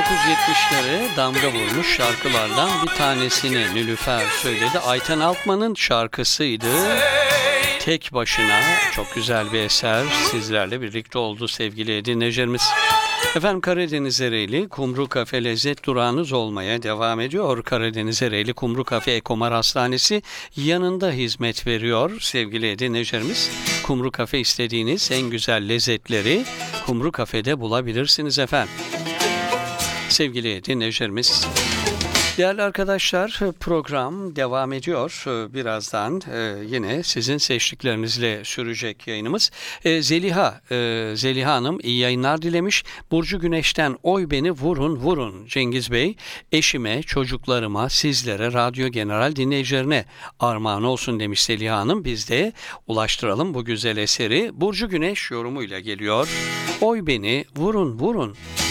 1970'lere damga vurmuş şarkılardan bir tanesini Nilüfer söyledi. Ayten Alpman'ın şarkısıydı. Tek başına çok güzel bir eser sizlerle birlikte oldu sevgili dinleyicilerimiz. Efendim Karadeniz Ereğli Kumru Kafe lezzet durağınız olmaya devam ediyor. Karadeniz Ereğli Kumru Kafe Ekomar Hastanesi yanında hizmet veriyor sevgili dinleyicilerimiz. Kumru Kafe istediğiniz en güzel lezzetleri Kumru Kafe'de bulabilirsiniz efendim. Sevgili dinleyicilerimiz, değerli arkadaşlar, program devam ediyor. Birazdan yine sizin seçtiklerinizle sürecek yayınımız. Zeliha Hanım iyi yayınlar dilemiş. Burcu Güneş'ten oy beni vurun vurun Cengiz Bey. Eşime, çocuklarıma, sizlere, radyo general dinleyicilerine armağan olsun demiş Zeliha Hanım. Biz de ulaştıralım bu güzel eseri. Burcu Güneş yorumuyla geliyor. Oy beni vurun vurun.